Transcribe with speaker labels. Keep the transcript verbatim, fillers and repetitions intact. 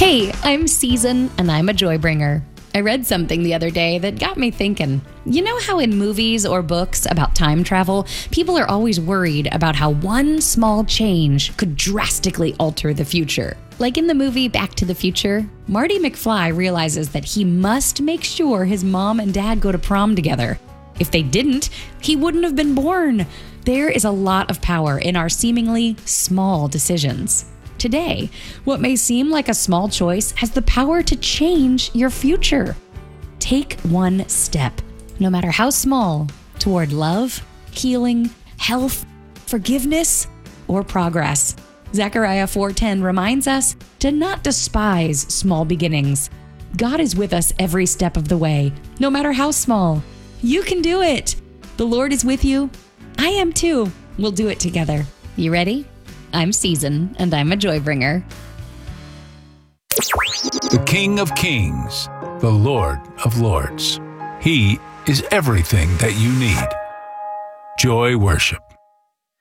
Speaker 1: Hey, I'm Season, and I'm a joy bringer. I read something the other day that got me thinking. You know how in movies or books about time travel, people are always worried about how one small change could drastically alter the future? Like in the movie Back to the Future, Marty McFly realizes that he must make sure his mom and dad go to prom together. If they didn't, he wouldn't have been born. There is a lot of power in our seemingly small decisions. Today, what may seem like a small choice has the power to change your future. Take one step, no matter how small, toward love, healing, health, forgiveness, or progress. Zechariah four ten reminds us to not despise small beginnings. God is with us every step of the way, no matter how small. You can do it. The Lord is with you. I am too. We'll do it together. You ready? I'm Season, and I'm a joy bringer.
Speaker 2: The King of Kings, the Lord of Lords. He is everything that you need. Joy Worship.